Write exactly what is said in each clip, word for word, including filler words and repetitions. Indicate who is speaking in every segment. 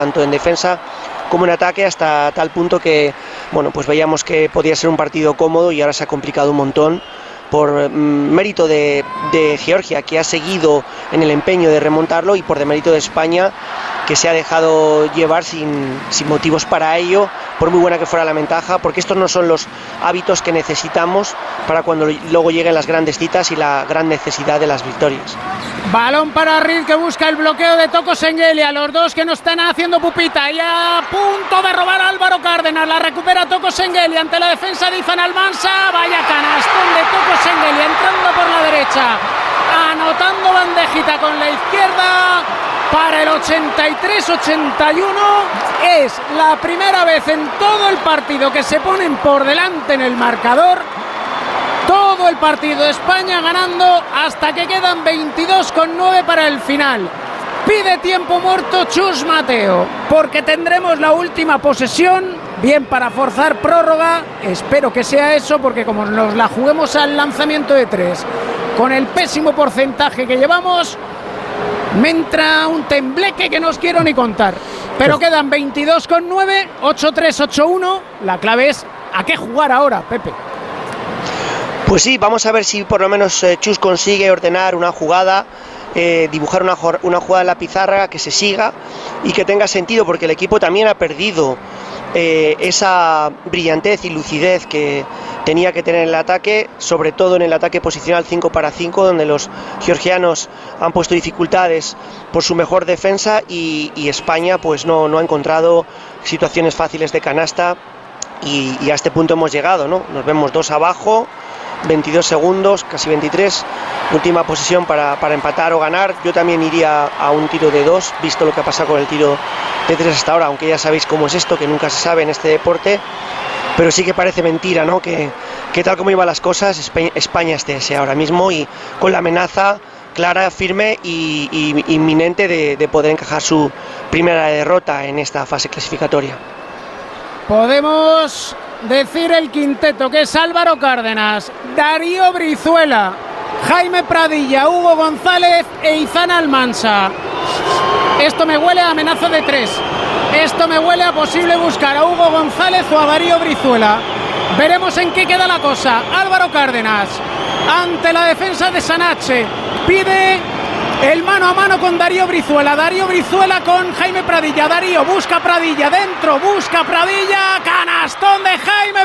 Speaker 1: tanto en defensa como en ataque, hasta tal punto que, bueno, pues veíamos que podía ser un partido cómodo y ahora se ha complicado un montón por mm, mérito de, de Georgia, que ha seguido en el empeño de remontarlo, y por demérito de España, que se ha dejado llevar sin, sin motivos para ello, por muy buena que fuera la ventaja, porque estos no son los hábitos que necesitamos para cuando luego lleguen las grandes citas y la gran necesidad de las victorias.
Speaker 2: Balón para Reed, que busca el bloqueo de Toko Sengelia, los dos que no están haciendo pupita, y a punto de robar a Álvaro Cárdenas, la recupera Toko Sengelia ante la defensa de Izan Almansa. Vaya canastón de Toko Sengelia entrando por la derecha, anotando bandejita con la izquierda para el ochenta y tres ochenta y uno. Es la primera vez en todo el partido que se ponen por delante en el marcador. Todo el partido, España ganando hasta que quedan veintidós con nueve para el final. Pide tiempo muerto Chus Mateo, porque tendremos la última posesión, bien para forzar prórroga, espero que sea eso, porque como nos la juguemos al lanzamiento de tres, con el pésimo porcentaje que llevamos, me entra un tembleque que no os quiero ni contar. Pero quedan veintidós con nueve, ocho tres ocho uno, la clave es ¿a qué jugar ahora, Pepe?
Speaker 1: Pues sí, vamos a ver si por lo menos eh, Chus consigue ordenar una jugada, eh, dibujar una, una jugada en la pizarra que se siga y que tenga sentido, porque el equipo también ha perdido eh, esa brillantez y lucidez que tenía que tener en el ataque, sobre todo en el ataque posicional cinco para cinco, donde los georgianos han puesto dificultades por su mejor defensa, y, y España pues no, no ha encontrado situaciones fáciles de canasta, y, y a este punto hemos llegado, ¿no? Nos vemos dos abajo, veintidós segundos, casi veintitrés, última posición para, para empatar o ganar. Yo también iría a un tiro de dos, visto lo que ha pasado con el tiro de tres hasta ahora, aunque ya sabéis cómo es esto, que nunca se sabe en este deporte, pero sí que parece mentira, ¿no? Que, que tal como iban las cosas, España, España esté ese ahora mismo, y con la amenaza clara, firme y, y inminente de, de poder encajar su primera derrota en esta fase clasificatoria.
Speaker 2: Podemos decir el quinteto, que es Álvaro Cárdenas, Darío Brizuela, Jaime Pradilla, Hugo González e Izan Almansa. Esto me huele a amenaza de tres. Esto me huele a posible buscar a Hugo González o a Darío Brizuela. Veremos en qué queda la cosa. Álvaro Cárdenas, ante la defensa de Sanache, pide el mano a mano con Darío Brizuela. Darío Brizuela con Jaime Pradilla. Darío busca Pradilla dentro, busca Pradilla. Canastón de Jaime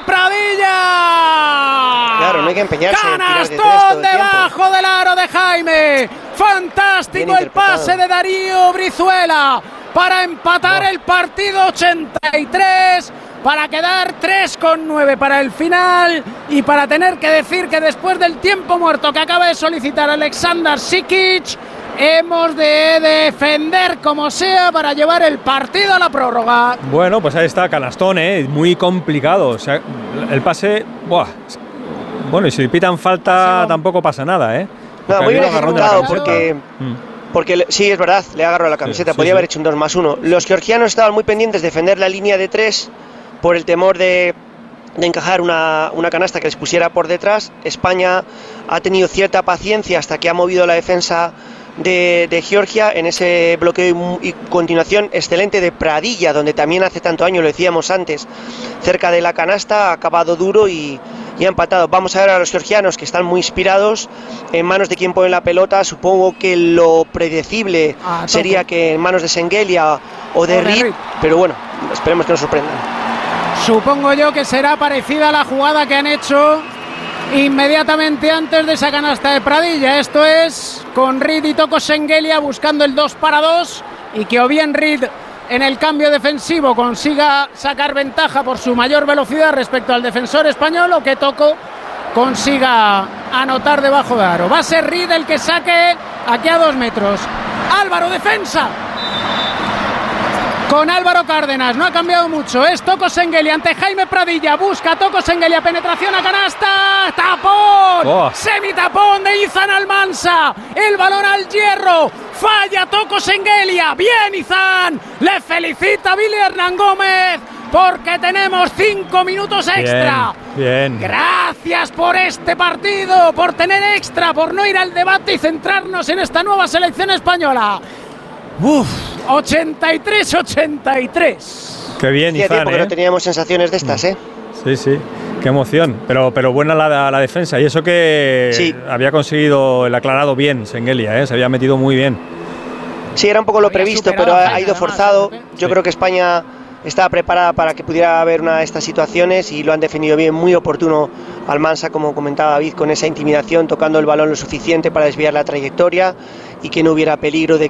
Speaker 2: Pradilla.
Speaker 1: Claro, no hay que empeñarse.
Speaker 2: Canastón de debajo del aro de Jaime. Fantástico el pase de Darío Brizuela para empatar no. el partido ochenta y tres. Para quedar tres con nueve para el final, y para tener que decir que después del tiempo muerto que acaba de solicitar Aleksandar Sikic, hemos de defender como sea para llevar el partido a la prórroga.
Speaker 3: Bueno, pues ahí está, canastón, ¿eh? Muy complicado. O sea, el pase, buah. Bueno, y si pitan falta sí, no. tampoco pasa nada, ¿eh?
Speaker 1: No, muy bien ejecutado, porque, mm. porque sí, es verdad, le agarró la camiseta, sí, podía sí, haber sí. hecho un dos más uno. Los georgianos estaban muy pendientes de defender la línea de tres por el temor de, de encajar una, una canasta que les pusiera por detrás. España ha tenido cierta paciencia hasta que ha movido la defensa de, de Georgia en ese bloqueo y, y continuación excelente de Pradilla, donde también hace tanto año, lo decíamos antes, cerca de la canasta, ha acabado duro y, y ha empatado. Vamos a ver a los georgianos, que están muy inspirados, en manos de quien pone la pelota. Supongo que lo predecible ah, sería que en manos de Sengelia o de Reed, pero bueno, esperemos que nos sorprendan.
Speaker 2: Supongo yo que será parecida a la jugada que han hecho inmediatamente antes de esa canasta de Pradilla. Esto es con Reed y Toko Sengelia buscando el dos para dos, y que o bien Reed en el cambio defensivo consiga sacar ventaja por su mayor velocidad respecto al defensor español, o que Toko consiga anotar debajo de aro. Va a ser Reed el que saque aquí a dos metros. Álvaro, defensa con Álvaro Cárdenas, no ha cambiado mucho, es Toko Sengelia ante Jaime Pradilla, busca Toko Sengelia, penetración a canasta, tapón, oh. semitapón de Izan Almansa, el balón al hierro, falla Toko Sengelia, bien Izan, le felicita Billy Hernán Gómez, porque tenemos cinco minutos extra.
Speaker 3: Bien, bien.
Speaker 2: Gracias por este partido, por tener extra, por no ir al debate y centrarnos en esta nueva selección española. Uf, ochenta y tres ochenta y tres.
Speaker 3: Qué bien,
Speaker 1: Hacía
Speaker 3: Izan,
Speaker 1: tiempo que
Speaker 3: ¿eh?
Speaker 1: no teníamos sensaciones de estas, ¿eh?
Speaker 3: Sí, sí, qué emoción. Pero, pero buena la, la defensa. Y eso que
Speaker 1: Sí.
Speaker 3: había conseguido el aclarado bien Sengelia, ¿eh? Se había metido muy bien.
Speaker 1: Sí, era un poco lo
Speaker 2: Había
Speaker 1: previsto,
Speaker 2: superado
Speaker 1: pero
Speaker 2: a
Speaker 1: ha,
Speaker 2: Jaime,
Speaker 1: ha ido
Speaker 2: además,
Speaker 1: forzado.
Speaker 2: ¿eh?
Speaker 1: Yo
Speaker 3: Sí.
Speaker 1: creo que España estaba preparada para que pudiera haber una de estas situaciones y lo han definido bien, muy oportuno Almansa, como comentaba David, con esa intimidación, tocando el balón lo suficiente para desviar la trayectoria y que no hubiera peligro de